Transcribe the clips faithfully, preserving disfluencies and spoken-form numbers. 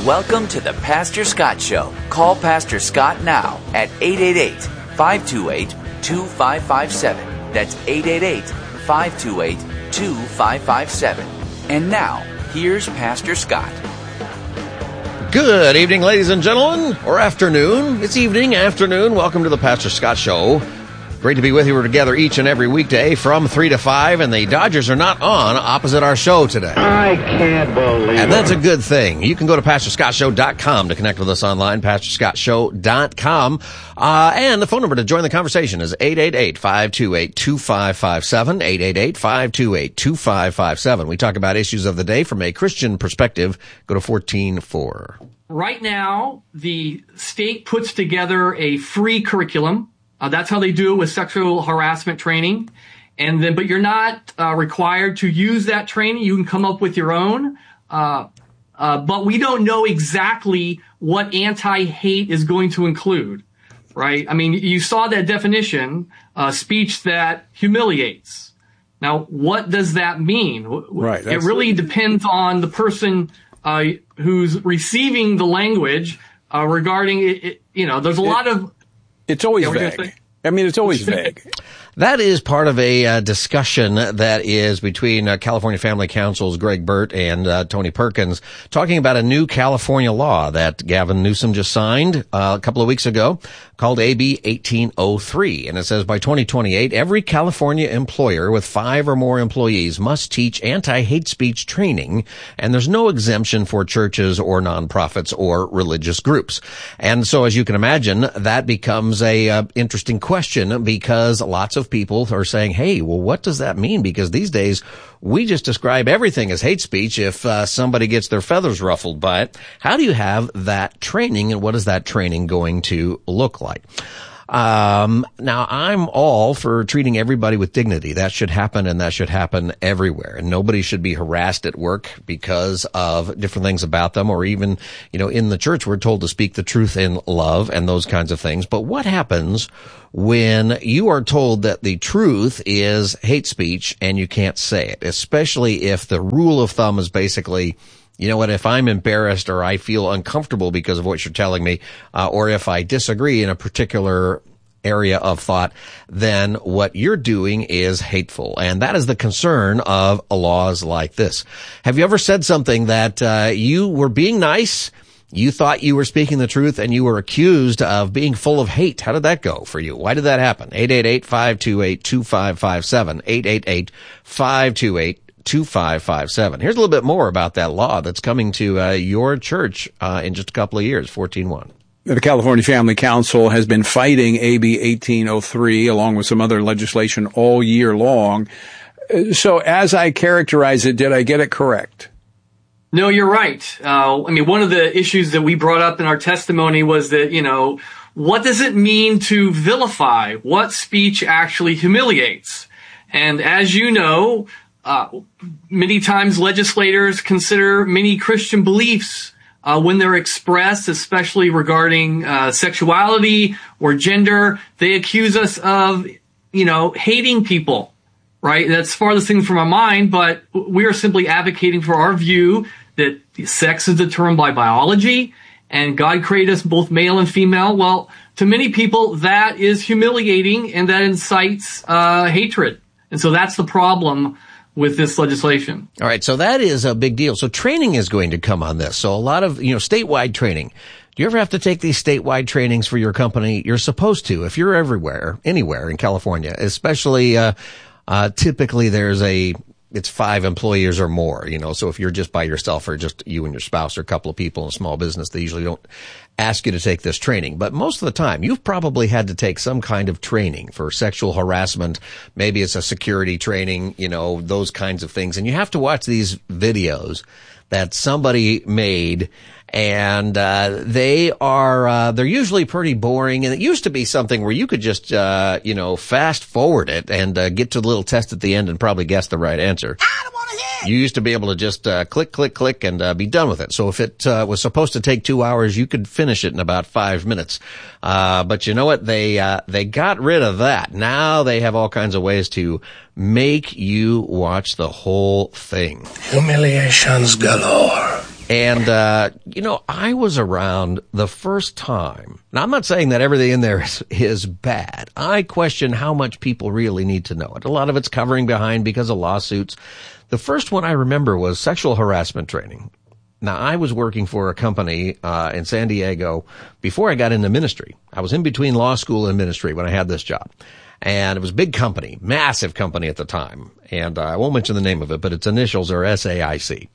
Welcome to the Pastor Scott Show. Call Pastor Scott now at eight eight eight, five two eight, two five five seven. That's eight eight eight, five two eight, two five five seven. And now, here's Pastor Scott. Good evening, ladies and gentlemen, or afternoon. It's evening, afternoon. Welcome to the Pastor Scott Show. Great to be with you. We're together each and every weekday from three to five, and the Dodgers are not on opposite our show today. I can't believe it. And that's a good thing. You can go to pastor scott show dot com to connect with us online, pastor scott show dot com. Uh, and the phone number to join the conversation is eight eight eight, five two eight, two five five seven, eight eight eight, five two eight, two five five seven. We talk about issues of the day from a Christian perspective. Go to fourteen four. Right now, the state puts together a free curriculum. Uh, that's how they do it with sexual harassment training. And then, but you're not uh, required to use that training. You can come up with your own. Uh, uh, but we don't know exactly what anti-hate is going to include, right? I mean, you saw that definition, uh, speech that humiliates. Now, what does that mean? Right. It really depends on the person uh, who's receiving the language uh, regarding it, it. You know, there's a it, lot of. It's always yeah, vague. I mean, it's always vague. That is part of a uh, discussion that is between uh, California Family Council's Greg Burt and uh, Tony Perkins, talking about a new California law that Gavin Newsom just signed uh, a couple of weeks ago called A B eighteen oh three. And it says by twenty twenty-eight, every California employer with five or more employees must teach anti-hate speech training, and there's no exemption for churches or nonprofits or religious groups. And so, as you can imagine, that becomes a uh, interesting question, because lots of people are saying, hey, well, what does that mean? Because these days, we just describe everything as hate speech if uh, somebody gets their feathers ruffled by it. How do you have that training, and what is that training going to look like? Um, now, I'm all for treating everybody with dignity. That should happen, and that should happen everywhere. And nobody should be harassed at work because of different things about them, or even, you know, in the church, we're told to speak the truth in love and those kinds of things. But what happens when you are told that the truth is hate speech and you can't say it, especially if the rule of thumb is basically, you know what, if I'm embarrassed or I feel uncomfortable because of what you're telling me, uh, or if I disagree in a particular area of thought, then what you're doing is hateful. And that is the concern of laws like this. Have you ever said something that uh, you were being nice, you thought you were speaking the truth, and you were accused of being full of hate? How did that go for you? Why did that happen? eight eight eight, five two eight, two five five seven, eight eight eight, five two eight, two five five seven. Here's a little bit more about that law that's coming to uh, your church uh, in just a couple of years, fourteen one. The California Family Council has been fighting A B eighteen oh three along with some other legislation all year long. So as I characterize it, did I get it correct? No, you're right. Uh, I mean, one of the issues that we brought up in our testimony was that, you know, what does it mean to vilify? What speech actually humiliates? And as you know, uh, many times legislators consider many Christian beliefs uh, when they're expressed, especially regarding uh, sexuality or gender. They accuse us of, you know, hating people. Right? That's farthest thing from our mind, but we are simply advocating for our view that sex is determined by biology and God created us both male and female. Well, to many people, that is humiliating and that incites uh, hatred. And so that's the problem with this legislation. All right. So that is a big deal. So training is going to come on this. So a lot of, you know, statewide training. Do you ever have to take these statewide trainings for your company? You're supposed to if you're everywhere, anywhere in California, especially, uh, Uh, typically there's a, it's five employees or more, you know, so if you're just by yourself or just you and your spouse or a couple of people in a small business, they usually don't ask you to take this training. But most of the time, you've probably had to take some kind of training for sexual harassment. Maybe it's a security training, you know, those kinds of things. And you have to watch these videos that somebody made, and uh they are uh they're usually pretty boring, and it used to be something where you could just uh you know fast forward it and uh, get to the little test at the end and probably guess the right answer. I don't want to hear. You used to be able to just uh click click click and uh, be done with it. So if it uh, was supposed to take two hours, you could finish it in about five minutes. Uh but you know what, they uh they got rid of that. Now they have all kinds of ways to make you watch the whole thing. Humiliations galore. And, uh, you know, I was around the first time. Now, I'm not saying that everything in there is, is bad. I question how much people really need to know it. A lot of it's covering behind because of lawsuits. The first one I remember was sexual harassment training. Now, I was working for a company uh in San Diego before I got into ministry. I was in between law school and ministry when I had this job. And it was a big company, massive company at the time. And uh, I won't mention the name of it, but its initials are S A I C.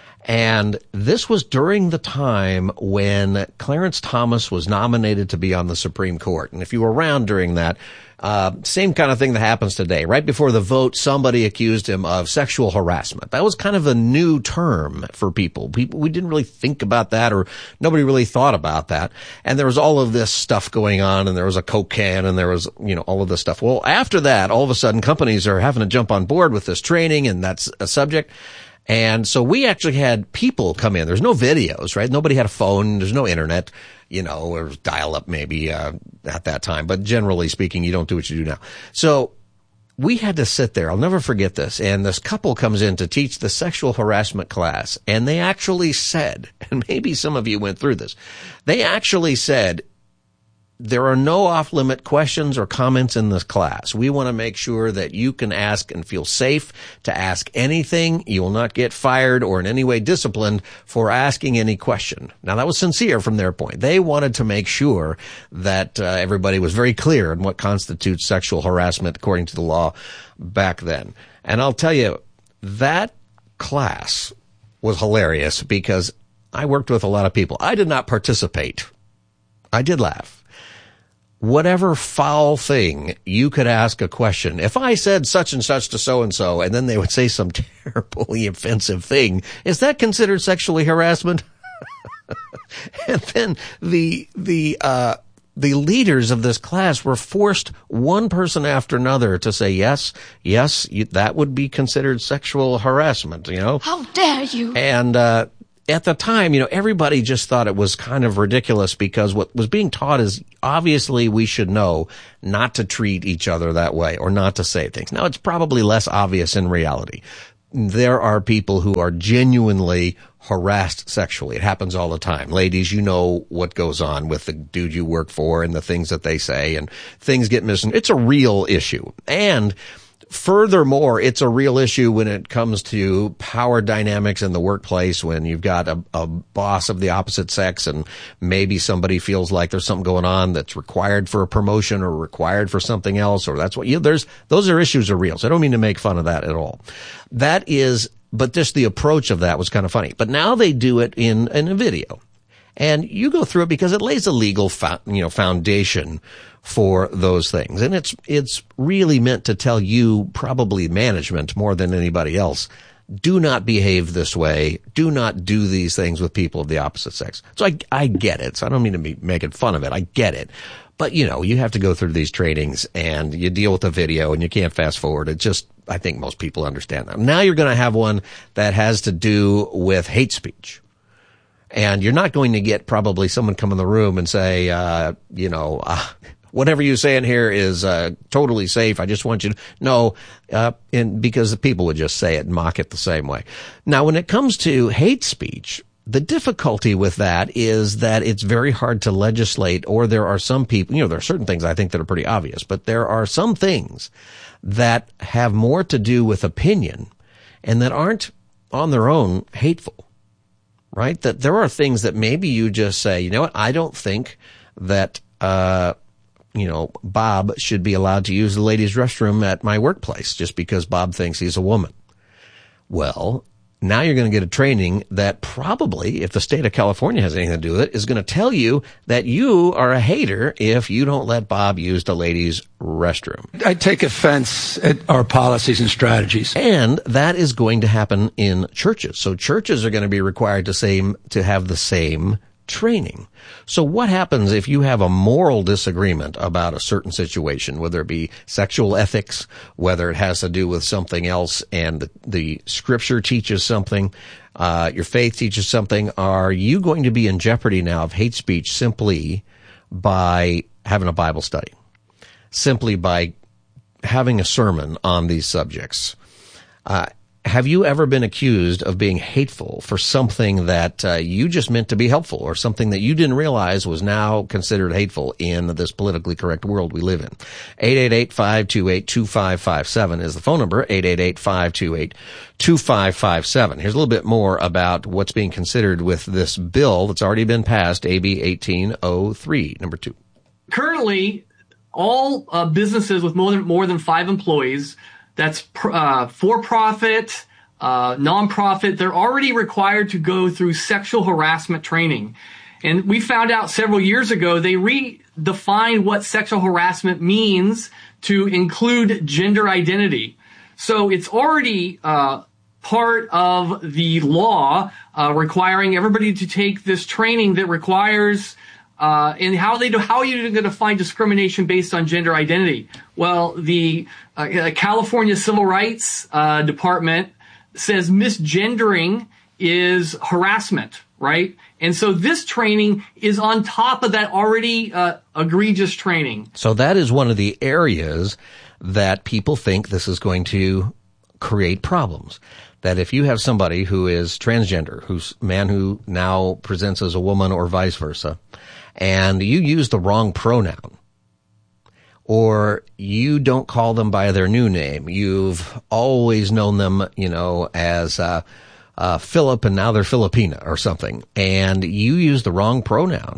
And this was during the time when Clarence Thomas was nominated to be on the Supreme Court. And if you were around during that, uh, same kind of thing that happens today. Right before the vote, somebody accused him of sexual harassment. That was kind of a new term for people. People, we didn't really think about that, or nobody really thought about that. And there was all of this stuff going on, and there was a Coke can, and there was, you know, all of this stuff. Well, after that, all of a sudden, companies are having to jump on board with this training, and that's a subject. And so we actually had people come in. There's no videos, right? Nobody had a phone. There's no internet, you know, or dial up maybe, uh, at that time. But generally speaking, you don't do what you do now. So we had to sit there. I'll never forget this. And this couple comes in to teach the sexual harassment class. And they actually said, and maybe some of you went through this, they actually said, there are no off-limit questions or comments in this class. We want to make sure that you can ask and feel safe to ask anything. You will not get fired or in any way disciplined for asking any question. Now, that was sincere from their point. They wanted to make sure that uh, everybody was very clear on what constitutes sexual harassment according to the law back then. And I'll tell you, that class was hilarious because I worked with a lot of people. I did not participate. I did laugh. Whatever foul thing you could ask a question. If I said such and such to so-and-so, and then they would say some terribly offensive thing, is that considered sexually harassment? And then the, the, uh, the leaders of this class were forced one person after another to say, yes, yes, you, that would be considered sexual harassment, you know? How dare you? And, uh, at the time, you know, everybody just thought it was kind of ridiculous because what was being taught is obviously we should know not to treat each other that way or not to say things. Now, it's probably less obvious in reality. There are people who are genuinely harassed sexually. It happens all the time. Ladies, you know what goes on with the dude you work for and the things that they say, and things get missing. It's a real issue. And furthermore, it's a real issue when it comes to power dynamics in the workplace, when you've got a, a boss of the opposite sex and maybe somebody feels like there's something going on that's required for a promotion or required for something else, or that's what you, there's, those are issues are real. So I don't mean to make fun of that at all. That is, but just the approach of that was kind of funny. But now they do it in, in a video. And you go through it because it lays a legal, fo- you know, foundation for those things. And it's, it's really meant to tell you, probably management more than anybody else, do not behave this way. Do not do these things with people of the opposite sex. So I, I get it. So I don't mean to be making fun of it. I get it. But, you know, you have to go through these trainings and you deal with the video and you can't fast forward. It just, I think most people understand that. Now you're going to have one that has to do with hate speech. And you're not going to get probably someone come in the room and say, uh, you know, uh, whatever you say in here is uh, totally safe. I just want you to know, uh, and because the people would just say it and mock it the same way. Now, when it comes to hate speech, the difficulty with that is that it's very hard to legislate, or there are some people, you know, there are certain things I think that are pretty obvious, but there are some things that have more to do with opinion and that aren't on their own hateful. Right? That there are things that maybe you just say, you know what, I don't think that, uh, you know, Bob should be allowed to use the ladies' restroom at my workplace just because Bob thinks he's a woman. Well, now you're going to get a training that probably, if the state of California has anything to do with it, is going to tell you that you are a hater if you don't let Bob use the ladies' restroom. I take offense at our policies and strategies. And that is going to happen in churches. So churches are going to be required to same, to have the same training. So what happens if you have a moral disagreement about a certain situation, whether it be sexual ethics, whether it has to do with something else, and the, the scripture teaches something, uh, your faith teaches something? Are you going to be in jeopardy now of hate speech simply by having a Bible study, simply by having a sermon on these subjects? Uh, have you ever been accused of being hateful for something that uh, you just meant to be helpful, or something that you didn't realize was now considered hateful in this politically correct world we live in? eight eight eight, five two eight, two five five seven is the phone number, eight eight eight, five two eight, two five five seven. Here's a little bit more about what's being considered with this bill that's already been passed, A B eighteen oh three, number two. Currently, all uh, businesses with more than more than five employees, that's uh, for-profit, uh, non-profit, they're already required to go through sexual harassment training. And we found out several years ago they redefined what sexual harassment means to include gender identity. So it's already uh, part of the law uh, requiring everybody to take this training that requires Uh, and how they do, how are you going to define discrimination based on gender identity? Well, the uh, California Civil Rights uh, Department says misgendering is harassment, right? And so this training is on top of that already uh, egregious training. So that is one of the areas that people think this is going to create problems. That if you have somebody who is transgender, who's a man who now presents as a woman or vice versa, and you use the wrong pronoun, or you don't call them by their new name, you've always known them, you know, as uh, uh, Philip, and now they're Filipina or something, and you use the wrong pronoun,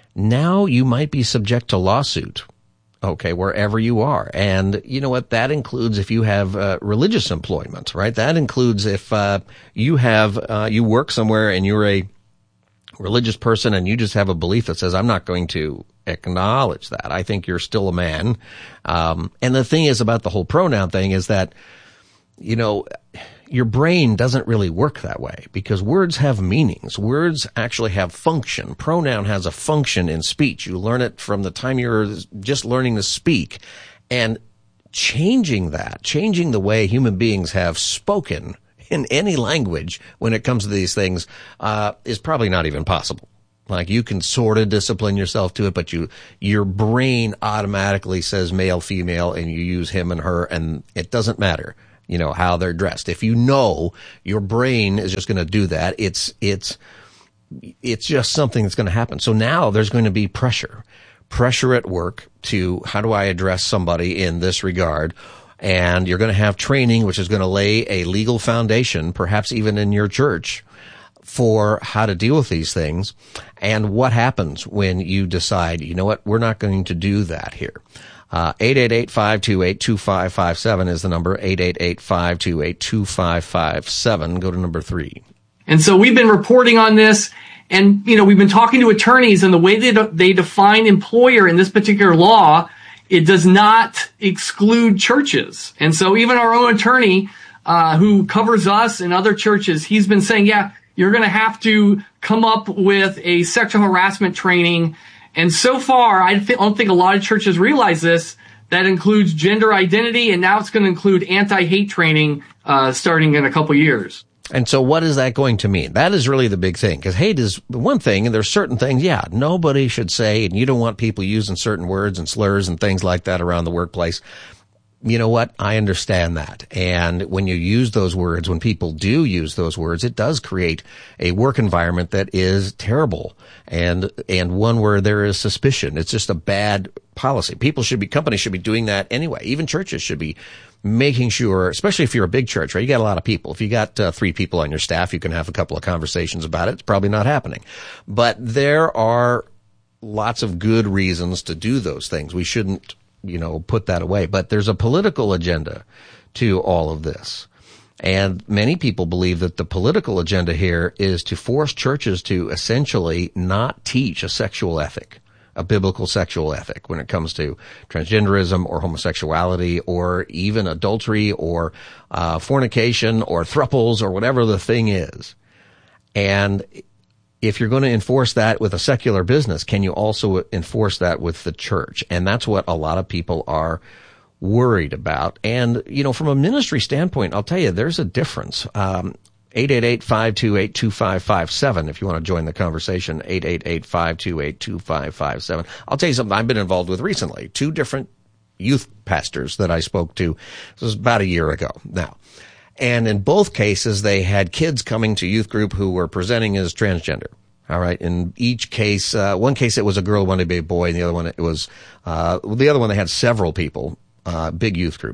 now you might be subject to lawsuit. Okay, wherever you are. And you know what? That includes if you have uh, religious employment, right? That includes if uh, you have, uh, you work somewhere and you're a religious person and you just have a belief that says, I'm not going to acknowledge that. I think you're still a man. Um, and the thing is about the whole pronoun thing is that, you know, your brain doesn't really work that way because words have meanings. Words actually have function. Pronoun has a function in speech. You learn it from the time you're just learning to speak. And changing that, changing the way human beings have spoken in any language when it comes to these things, uh, is probably not even possible. Like you can sort of discipline yourself to it, but you, your brain automatically says male, female, and you use him and her, and it doesn't matter, you know, how they're dressed. If you know your brain is just going to do that, it's, it's, it's just something that's going to happen. So now there's going to be pressure, pressure at work to how do I address somebody in this regard? And you're going to have training, which is going to lay a legal foundation, perhaps even in your church, for how to deal with these things. And what happens when you decide, you know what, we're not going to do that here. Uh, eight eight eight, five two eight, two five five seven is the number, eight eight eight, five two eight, two five five seven. Go to number three. And so we've been reporting on this, and, you know, we've been talking to attorneys, and the way they, de- they define employer in this particular law, it does not exclude churches. And so even our own attorney, uh, who covers us and other churches, he's been saying, yeah, you're going to have to come up with a sexual harassment training. And so far, I th- don't think a lot of churches realize this. That includes gender identity, and now it's going to include anti-hate training uh starting in a couple years. And so what is that going to mean? That is really the big thing, because hate is one thing, and there's certain things, yeah, nobody should say, and you don't want people using certain words and slurs and things like that around the workplace. You know what? I understand that. And when you use those words, when people do use those words, it does create a work environment that is terrible and, and one where there is suspicion. It's just a bad policy. People should be, companies should be doing that anyway. Even churches should be making sure, especially if you're a big church, right? You got a lot of people. If you got uh, three people on your staff, you can have a couple of conversations about it. It's probably not happening. But there are lots of good reasons to do those things. We shouldn't, you know, put that away. But there's a political agenda to all of this. And many people believe that the political agenda here is to force churches to essentially not teach a sexual ethic, a biblical sexual ethic when it comes to transgenderism or homosexuality or even adultery or uh, fornication or thruples or whatever the thing is. And if you're going to enforce that with a secular business, can you also enforce that with the church? And that's what a lot of people are worried about. And, you know, from a ministry standpoint, I'll tell you, there's a difference. Um, eight eight eight, five two eight, two five five seven if you want to join the conversation, eight eight eight, five two eight, two five five seven. I'll tell you something I've been involved with recently. Two different youth pastors that I spoke to. This was about a year ago now. And in both cases, they had kids coming to youth group who were presenting as transgender. All right. In each case, uh, one case it was a girl, one to be a boy, and the other one it was, uh, the other one they had several people, uh, big youth group.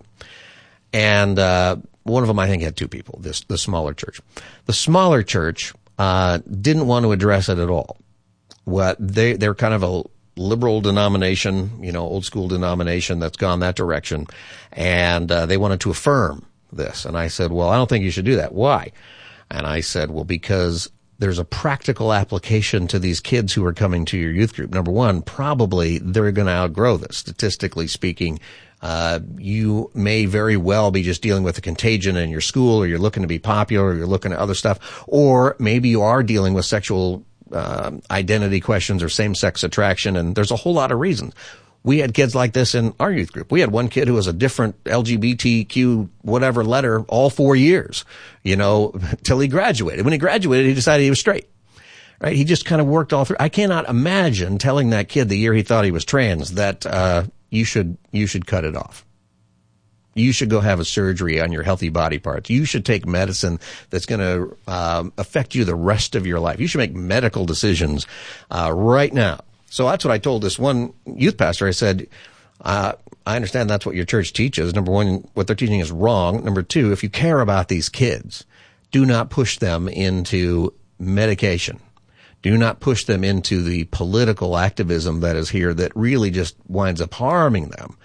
And, uh, one of them I think had two people, this, the smaller church. The smaller church, uh, didn't want to address it at all. What they, they're kind of a liberal denomination, you know, old school denomination that's gone that direction. And, uh, they wanted to affirm this. And I said, well, I don't think you should do that. Why? And I said, well, because there's a practical application to these kids who are coming to your youth group. Number one, probably they're going to outgrow this. Statistically speaking, uh, you may very well be just dealing with a contagion in your school, or you're looking to be popular, or you're looking at other stuff, or maybe you are dealing with sexual uh, identity questions or same-sex attraction, and there's a whole lot of reasons. We had kids like this in our youth group. We had one kid who was a different L G B T Q whatever letter all four years, you know, till he graduated. When he graduated, he decided he was straight, right? He just kind of worked all through. I cannot imagine telling that kid the year he thought he was trans that, uh, you should, you should cut it off. You should go have a surgery on your healthy body parts. You should take medicine that's going to, um, affect you the rest of your life. You should make medical decisions, uh, right now. So that's what I told this one youth pastor. I said, uh, I understand that's what your church teaches. Number one, what they're teaching is wrong. Number two, if you care about these kids, do not push them into medication. Do not push them into the political activism that is here that really just winds up harming them.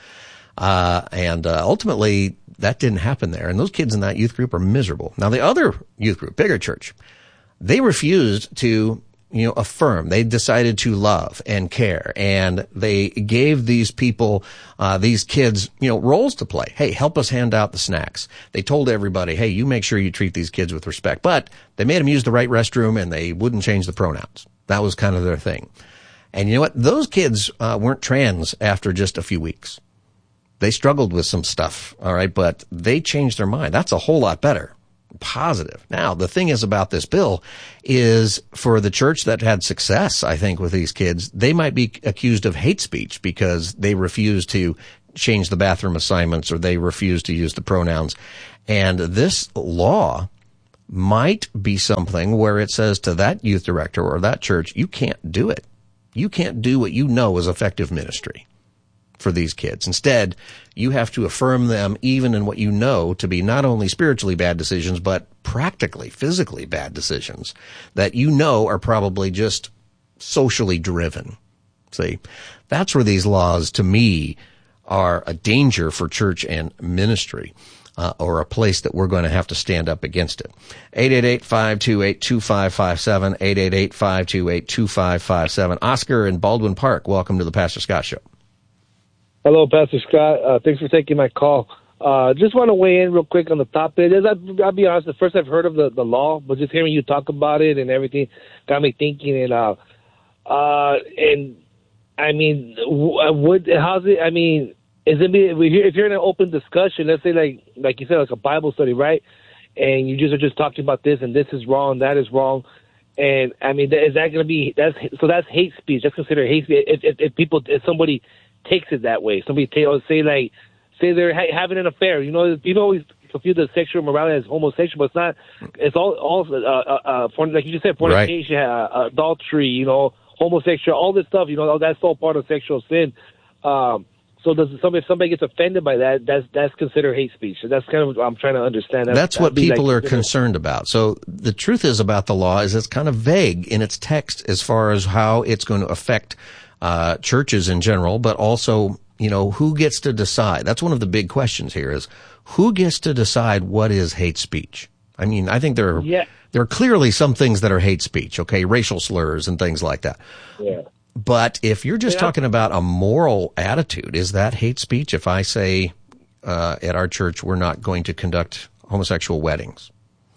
Uh, and uh, ultimately, that didn't happen there. And those kids in that youth group are miserable. Now, the other youth group, bigger church, they refused to you know, affirm. They decided to love and care, and they gave these people, uh, these kids, you know, roles to play. Hey, help us hand out the snacks. They told everybody, hey, you make sure you treat these kids with respect. But they made them use the right restroom, and they wouldn't change the pronouns. That was kind of their thing. And you know what? Those kids, uh, weren't trans after just a few weeks. They struggled with some stuff, all right, but they changed their mind. That's a whole lot better. Positive. Now, the thing is about this bill is for the church that had success, I think, with these kids, they might be accused of hate speech because they refuse to change the bathroom assignments or they refuse to use the pronouns. And this law might be something where it says to that youth director or that church, you can't do it. You can't do what you know is effective ministry for these kids. Instead, you have to affirm them even in what you know to be not only spiritually bad decisions, but practically, physically bad decisions that you know are probably just socially driven. See, that's where these laws, to me, are a danger for church and ministry, uh, or a place that we're going to have to stand up against it. eight eight eight, five two eight, two five five seven, eight eight eight, five two eight, two five five seven. Oscar in Baldwin Park, welcome to the Pastor Scott Show. Hello, Pastor Scott. Uh, thanks for taking my call. Uh, just want to weigh in real quick on the topic. I'll, I'll be honest, the first I've heard of the, the law, but just hearing you talk about it and everything got me thinking. And, uh, uh, and I mean, would, how's it, I mean, is it, if you're in an open discussion, let's say like, like you said, like a Bible study, right? And you just are just talking about this and this is wrong, that is wrong. And I mean, is that going to be, that's, so that's hate speech. That's considered hate speech. If, if, if people, if somebody takes it that way. Somebody t- say like, say they're ha- having an affair. You know, people always confuse the sexual morality as homosexual, but it's not. It's all, all uh, uh, uh, forn- like you just said, fornication, right. uh, adultery. You know, homosexual, all this stuff. You know, that's all part of sexual sin. Um, so does somebody, if somebody gets offended by that, that's that's considered hate speech. So that's kind of what I'm trying to understand. That's, that's what people like, are concerned about. So the truth is about the law is it's kind of vague in its text as far as how it's going to affect Uh, churches in general, but also, you know, who gets to decide? That's one of the big questions here is who gets to decide what is hate speech? I mean, I think there are, yeah. there are clearly some things that are hate speech, okay, racial slurs and things like that. Yeah. But if you're just yeah. talking about a moral attitude, is that hate speech? If I say, uh, at our church, we're not going to conduct homosexual weddings.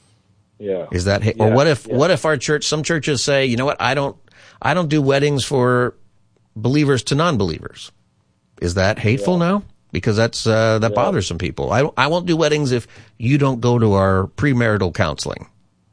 Yeah. Is that, hate? Yeah. Or what if, yeah. what if our church, some churches say, you know what, I don't, I don't do weddings for believers to non-believers. Is that hateful yeah. now? Because that's, uh, that yeah. bothers some people. I, I won't do weddings if you don't go to our premarital counseling.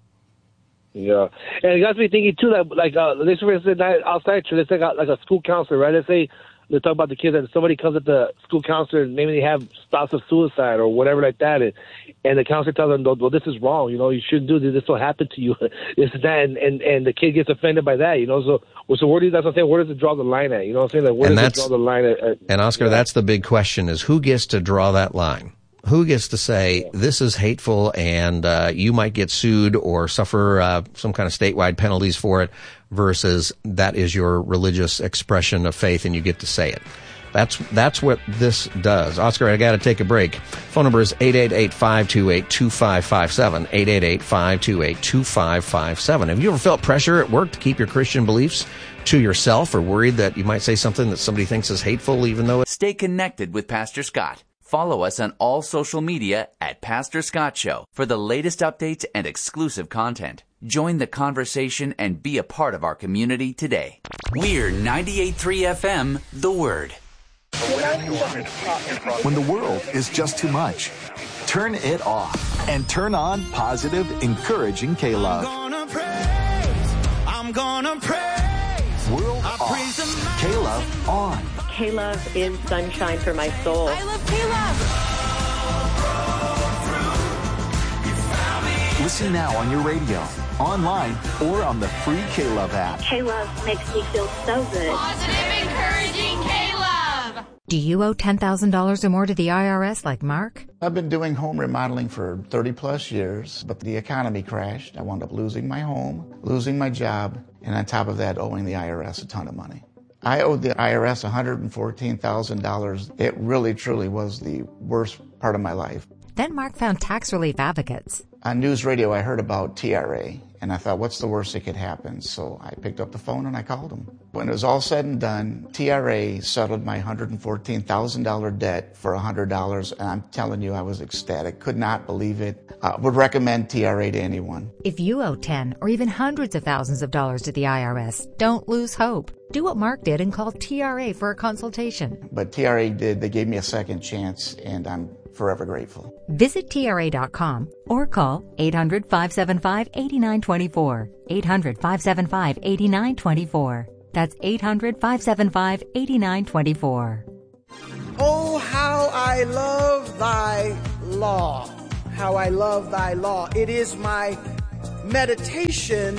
Yeah. And it got me thinking too that, like, uh, let's for instance, outside church, let's say like a school counselor, right? Let's say, they talk about the kids that somebody comes at the school counselor and maybe they have thoughts of suicide or whatever like that, and, and the counselor tells them, well, this is wrong, you know, you shouldn't do this, this will happen to you, this and that, and, and, and the kid gets offended by that, you know, so, so where do you, that's what I'm saying, where does it draw the line at, you know what I'm saying, like, where and does it draw the line at? at and Oscar, yeah. that's the big question, is who gets to draw that line? Who gets to say, this is hateful and uh, you might get sued or suffer uh, some kind of statewide penalties for it, versus that is your religious expression of faith and you get to say it? That's that's what this does. Oscar, I got to take a break. Phone number is eight eight eight, five two eight, two five five seven, eight eight eight, five two eight, two five five seven. Have you ever felt pressure at work to keep your Christian beliefs to yourself, or worried that you might say something that somebody thinks is hateful even though it's... Stay connected with Pastor Scott. Follow us on all social media at Pastor Scott Show for the latest updates and exclusive content. Join the conversation and be a part of our community today. We're ninety-eight point three F M, The Word. When the world is just too much, turn it off and turn on positive, encouraging K-Love. I'm gonna praise, I'm gonna praise. World I off, praise the K-Love on. K-Love is sunshine for my soul. I love K-Love. Listen now on your radio, online, or on the free K-Love app. K-Love makes me feel so good. Positive, encouraging K-Love. Do you owe ten thousand dollars or more to the I R S like Mark? I've been doing home remodeling for thirty plus years, but the economy crashed. I wound up losing my home, losing my job, and on top of that, owing the I R S a ton of money. I owed the I R S one hundred fourteen thousand dollars. It really, truly was the worst part of my life. Then Mark found tax relief advocates. On news radio, I heard about T R A, and I thought, what's the worst that could happen? So I picked up the phone and I called them. When it was all said and done, T R A settled my one hundred fourteen thousand dollars debt for one hundred dollars, and I'm telling you, I was ecstatic. Could not believe it. I would recommend T R A to anyone. If you owe ten or even hundreds of thousands of dollars to the I R S, don't lose hope. Do what Mark did and call T R A for a consultation. But T R A did. They gave me a second chance, and I'm forever grateful. Visit T R A dot com or call eight hundred, five seven five, eight nine two four. eight hundred, five seven five, eight nine two four. That's eight hundred, five seven five, eight nine two four. Oh, how I love thy law. How I love thy law. It is my meditation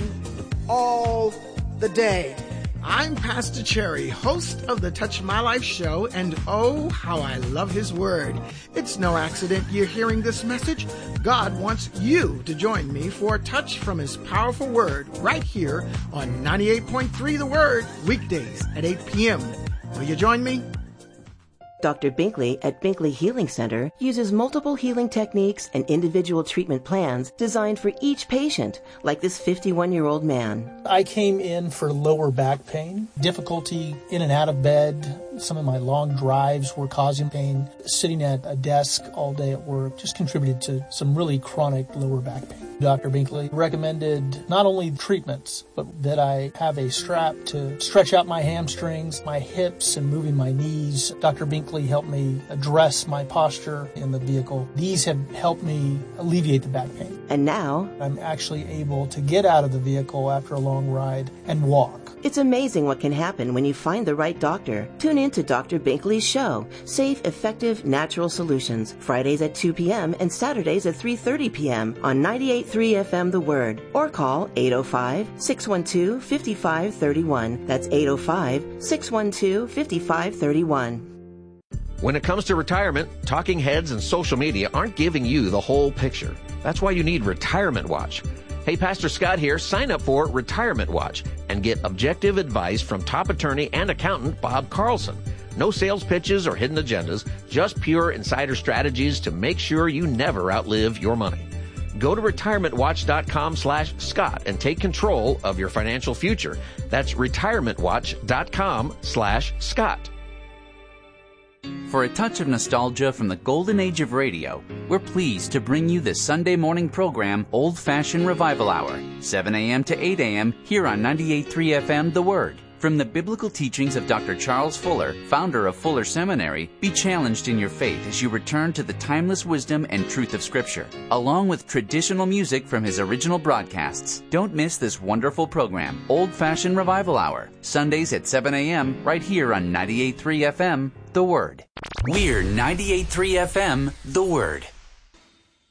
all the day. I'm Pastor Cherry, host of the Touch My Life show, and oh, how I love his word. It's no accident you're hearing this message. God wants you to join me for a touch from his powerful word right here on ninety-eight point three The Word, weekdays at eight p.m. Will you join me? Doctor Binkley at Binkley Healing Center uses multiple healing techniques and individual treatment plans designed for each patient, like this fifty-one-year-old man. I came in for lower back pain, difficulty in and out of bed. Some of my long drives were causing pain. Sitting at a desk all day at work just contributed to some really chronic lower back pain. Doctor Binkley recommended not only treatments, but that I have a strap to stretch out my hamstrings, my hips, and moving my knees. Doctor Binkley helped me address my posture in the vehicle. These have helped me alleviate the back pain. And now, I'm actually able to get out of the vehicle after a long ride and walk. It's amazing what can happen when you find the right doctor. Tune in to Doctor Binkley's show, Safe, Effective, Natural Solutions, Fridays at two p.m. and Saturdays at three thirty p.m. on ninety-eight point three F M The Word, or call eight oh five, six one two, five five three one. That's eight oh five, six one two, five five three one. When it comes to retirement, talking heads and social media aren't giving you the whole picture. That's why you need Retirement Watch. Hey, Pastor Scott here. Sign up for Retirement Watch and get objective advice from top attorney and accountant Bob Carlson. No sales pitches or hidden agendas, just pure insider strategies to make sure you never outlive your money. Go to retirement watch dot com slash Scott and take control of your financial future. That's retirement watch dot com slash Scott. For a touch of nostalgia from the golden age of radio, we're pleased to bring you the Sunday morning program Old Fashioned Revival Hour, seven a.m. to eight a.m. here on ninety-eight point three F M The Word. From the biblical teachings of Doctor Charles Fuller, founder of Fuller Seminary, be challenged in your faith as you return to the timeless wisdom and truth of Scripture, along with traditional music from his original broadcasts. Don't miss this wonderful program, Old Fashioned Revival Hour, Sundays at seven a.m. right here on ninety-eight point three F M, The Word. We're ninety-eight point three F M, The Word.